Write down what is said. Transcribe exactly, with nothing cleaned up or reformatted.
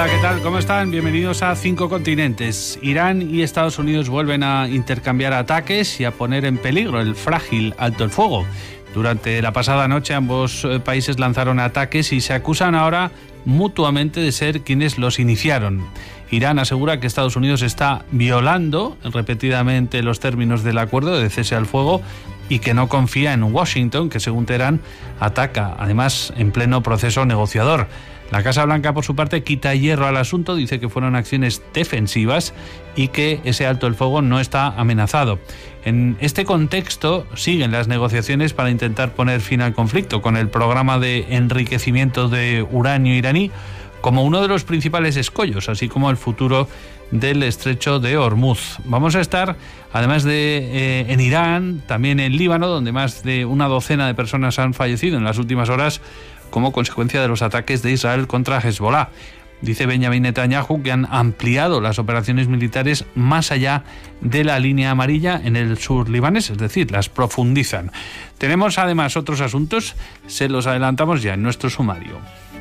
Hola, ¿qué tal? ¿Cómo están? Bienvenidos a Cinco Continentes. Irán y Estados Unidos vuelven a intercambiar ataques y a poner en peligro el frágil alto el fuego. Durante la pasada noche ambos países lanzaron ataques y se acusan ahora mutuamente de ser quienes los iniciaron. Irán asegura que Estados Unidos está violando repetidamente los términos del acuerdo de cese al fuego y que no confía en Washington, que según Teherán ataca, además en pleno proceso negociador. La Casa Blanca, por su parte, quita hierro al asunto, dice que fueron acciones defensivas y que ese alto el fuego no está amenazado. En este contexto siguen las negociaciones para intentar poner fin al conflicto, con el programa de enriquecimiento de uranio iraní como uno de los principales escollos, así como el futuro del estrecho de Hormuz. Vamos a estar, además de eh, en Irán, también en Líbano, donde más de una docena de personas han fallecido en las últimas horas como consecuencia de los ataques de Israel contra Hezbollah. Dice Benjamin Netanyahu que han ampliado las operaciones militares más allá de la línea amarilla en el sur libanés, es decir, las profundizan. Tenemos además otros asuntos, se los adelantamos ya en nuestro sumario.